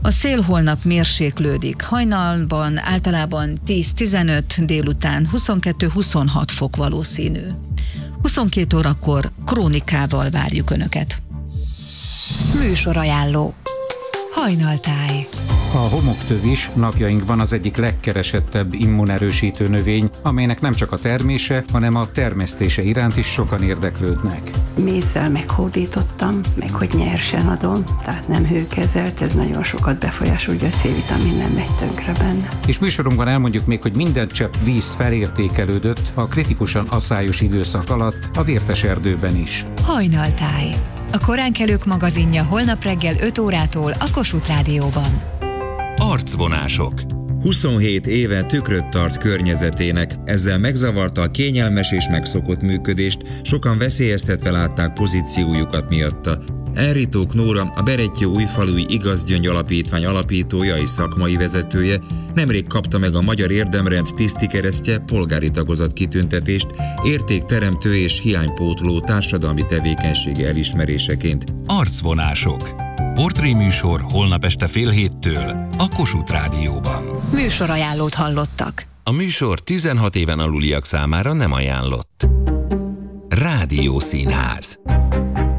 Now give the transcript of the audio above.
A szél holnap mérséklődik. Hajnalban általában 10-15, délután 22-26 fok valószínű. 22 órakor krónikával várjuk Önöket. Műsorajánló. Hajnaltáj. A homoktövis napjainkban az egyik legkeresettebb immunerősítő növény, amelynek nem csak a termése, hanem a termesztése iránt is sokan érdeklődnek. Mézzel meghódítottam, meg hogy nyersen adom, tehát nem hőkezelt, ez nagyon sokat befolyásol, hogy a C-vitamin nem megy tönkre benne. És műsorunkban elmondjuk még, hogy minden csepp víz felértékelődött a kritikusan aszályos időszak alatt a Vértes Erdőben is. Hajnaltáj. A koránkelők magazinja holnap reggel 5 órától a Kossuth Rádióban. Arcvonások. 27 éve tükröt tart környezetének, ezzel megzavarta a kényelmes és megszokott működést, sokan veszélyeztetve látták pozíciójukat miatta. Enritók Nóra, a Berettyó-Újfalui Igazgyöngy Alapítvány alapítója és szakmai vezetője nemrég kapta meg a Magyar Érdemrend tisztikeresztje polgári tagozat kitüntetést, értékteremtő és hiánypótló társadalmi tevékenysége elismeréseként. Arcvonások. Portréműsor holnap este 6:30 a Kossuth Rádióban. Műsorajánlót hallottak. A műsor 16 éven aluliak számára nem ajánlott. Rádiószínház.